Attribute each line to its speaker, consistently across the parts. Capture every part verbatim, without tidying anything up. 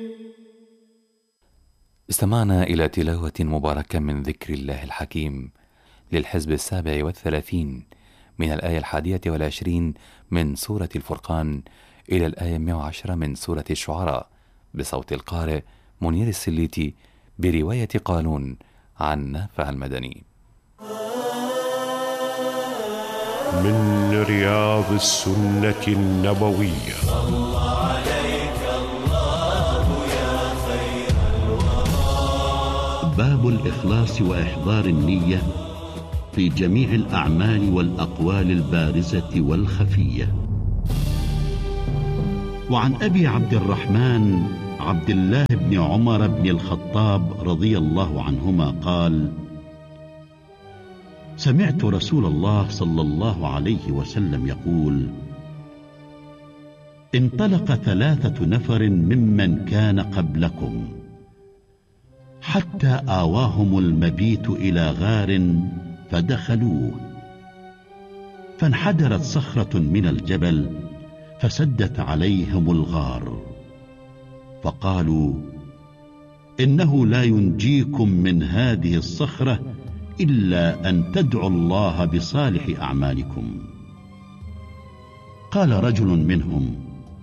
Speaker 1: استمعنا إلى تلاوة مباركة من ذكر الله الحكيم للحزب السابع والثلاثين من الآية الحادية والعشرين من سورة الفرقان إلى الآية مئة وعشرة من سورة الشعراء، بصوت القارئ منير السليتي، برواية قالون عن نافع المدني.
Speaker 2: من رياض السنة النبوية.
Speaker 3: صلى عليك الله يا خير الورى.
Speaker 4: باب الإخلاص وإحضار النية في جميع الأعمال والأقوال البارزة والخفية. وعن أبي عبد الرحمن عبد الله بن عمر بن الخطاب رضي الله عنهما قال: سمعت رسول الله صلى الله عليه وسلم يقول: انطلق ثلاثة نفر ممن كان قبلكم حتى آواهم المبيت إلى غار فدخلوه، فانحدرت صخرة من الجبل فسدت عليهم الغار، فقالوا: إنه لا ينجيكم من هذه الصخرة إلا أن تدعوا الله بصالح أعمالكم. قال رجل منهم: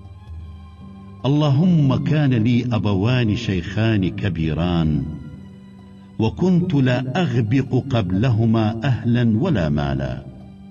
Speaker 4: اللهم كان لي أبوان شيخان كبيران، وكنت لا أغبق قبلهما أهلا ولا مالا،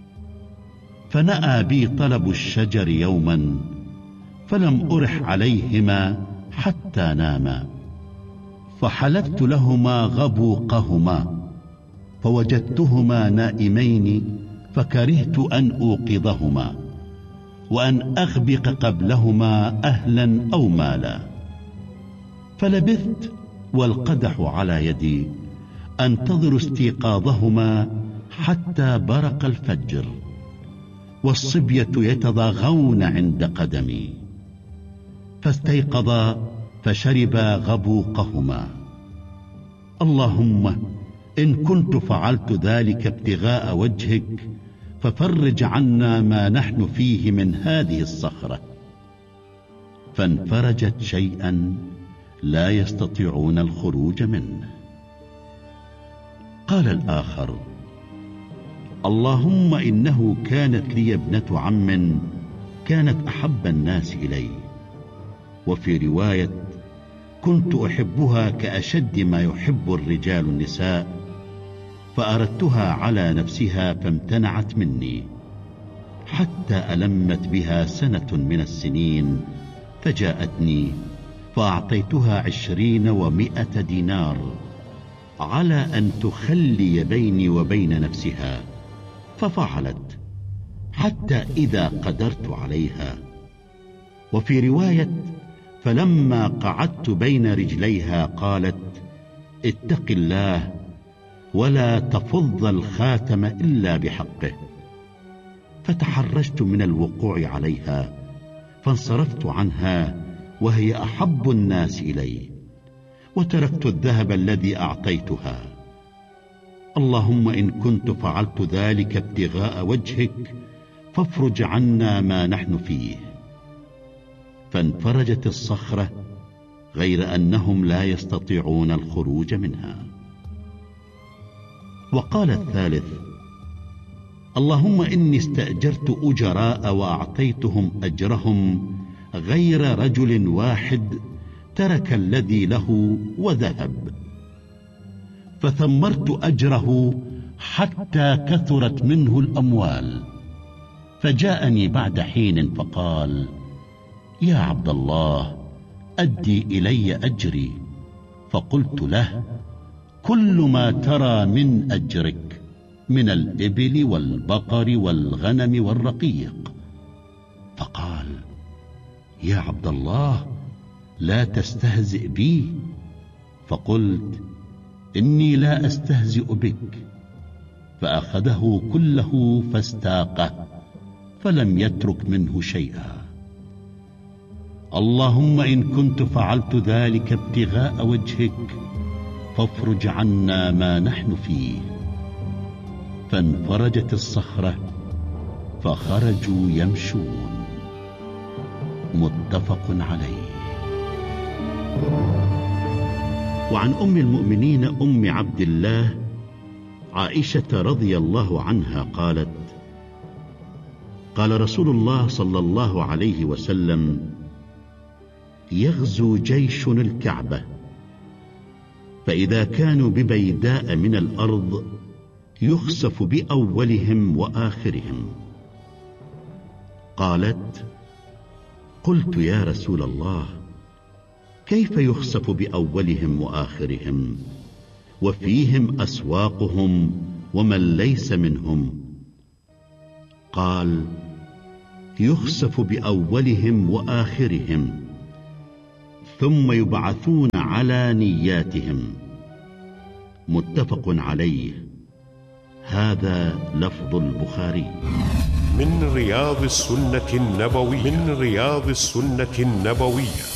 Speaker 4: فنأى بي طلب الشجر يوما فلم أرح عليهما حتى ناما، فحلبت لهما غبوقهما فوجدتهما نائمين، فكرهت أن أوقظهما وأن أغبق قبلهما أهلا أو مالا، فلبثت والقدح على يدي أنتظر استيقاظهما حتى برق الفجر، والصبية يتضاغون عند قدمي، فاستيقظا فشربا غبوقهما. اللهم إن كنت فعلت ذلك ابتغاء وجهك ففرج عنا ما نحن فيه من هذه الصخرة. فانفرجت شيئا لا يستطيعون الخروج منه. قال الآخر: اللهم إنه كانت لي ابنة عم كانت أحب الناس إلي، وفي رواية: كنت أحبها كأشد ما يحب الرجال النساء، فأردتها على نفسها فامتنعت مني، حتى ألمت بها سنة من السنين، فجاءتني فأعطيتها عشرين ومائة دينار على أن تخلي بيني وبين نفسها، ففعلت حتى إذا قدرت عليها. وفي رواية: فلما قعدت بين رجليها قالت: اتق الله ولا تفض الخاتم إلا بحقه. فتحرجت من الوقوع عليها، فانصرفت عنها وهي أحب الناس إلي، وتركت الذهب الذي أعطيتها. اللهم إن كنت فعلت ذلك ابتغاء وجهك فافرج عنا ما نحن فيه. فانفرجت الصخرة، غير أنهم لا يستطيعون الخروج منها. وقال الثالث: اللهم إني استأجرت أجراء وأعطيتهم أجرهم غير رجل واحد ترك الذي له وذهب، فثمرت أجره حتى كثرت منه الأموال، فجاءني بعد حين فقال: يا عبد الله أدي إلي أجري. فقلت له: كل ما ترى من أجرك من الإبل والبقر والغنم والرقيق. فقال: يا عبد الله لا تستهزئ بي. فقلت: إني لا أستهزئ بك. فأخذه كله فاستاقه، فلم يترك منه شيئا. اللهم إن كنت فعلت ذلك ابتغاء وجهك فافرج عنا ما نحن فيه. فانفرجت الصخرة فخرجوا يمشون. متفق عليه. وعن أم المؤمنين أم عبد الله عائشة رضي الله عنها قالت: قال رسول الله صلى الله عليه وسلم: يغزو جيش الكعبة، فإذا كانوا ببيداء من الأرض يخسف بأولهم وآخرهم. قالت: قلت يا رسول الله، كيف يخسف بأولهم وآخرهم وفيهم أسواقهم ومن ليس منهم؟ قال: يخسف بأولهم وآخرهم ثم يبعثون على نياتهم. متفق عليه. هذا لفظ البخاري.
Speaker 2: من رياض السنة النبوية من رياض السنة النبوية